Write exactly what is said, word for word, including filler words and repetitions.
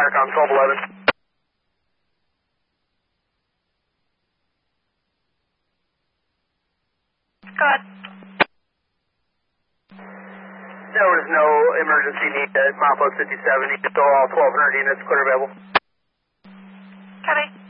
Firecom twelve eleven. Go ahead. There was no emergency need at Milepost fifty-seven. You can throw all twelve hundred units clear available. Copy.